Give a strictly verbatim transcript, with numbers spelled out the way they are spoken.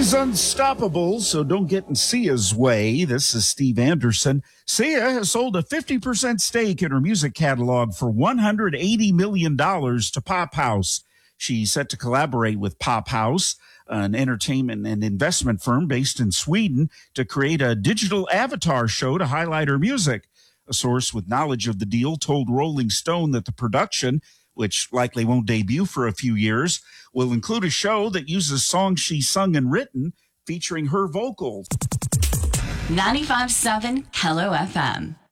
She's unstoppable, so don't get in Sia's way. This is Steve Anderson. Sia has sold a fifty percent stake in her music catalog for one hundred eighty million dollars to Pop House. She's set to collaborate with Pop House, an entertainment and investment firm based in Sweden, to create a digital avatar show to highlight her music. A source with knowledge of the deal told Rolling Stone that the production, which likely won't debut for a few years, will include a show that uses songs she sung and written, featuring her vocals. ninety-five point seven Hello F M.